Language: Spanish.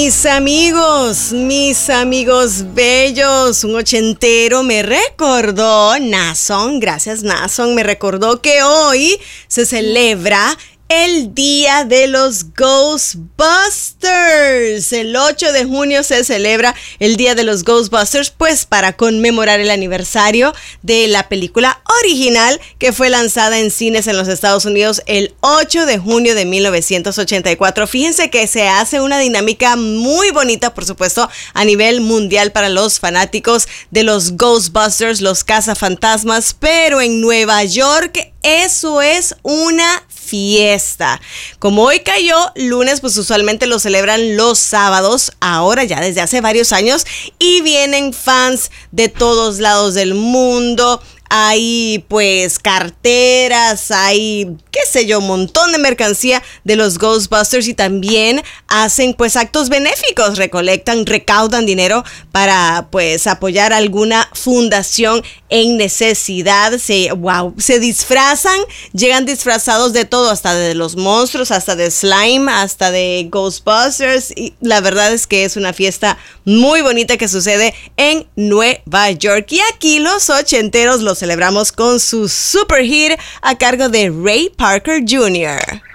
Mis amigos bellos, un ochentero me recordó, Nason, gracias Nason, me recordó que hoy se celebra el Día de los Ghostbusters. El 8 de junio se celebra el Día de los Ghostbusters, pues para conmemorar el aniversario de la película original que fue lanzada en cines en los Estados Unidos el 8 de junio de 1984. Fíjense que se hace una dinámica muy bonita, por supuesto, a nivel mundial para los fanáticos de los Ghostbusters, los cazafantasmas, pero en Nueva York eso es una fiesta. Como hoy cayó lunes, pues usualmente lo celebran los sábados, ahora ya desde hace varios años, y vienen fans de todos lados del mundo. Hay pues carteras, hay qué sé yo, un montón de mercancía de los Ghostbusters, y también hacen pues actos benéficos, recaudan dinero para pues apoyar alguna fundación en necesidad. Se disfrazan, llegan disfrazados de todo, hasta de los monstruos, hasta de slime, hasta de Ghostbusters, y la verdad es que es una fiesta muy bonita que sucede en Nueva York, y aquí los ochenteros lo celebramos con su super hit a cargo de Ray Parker Jr.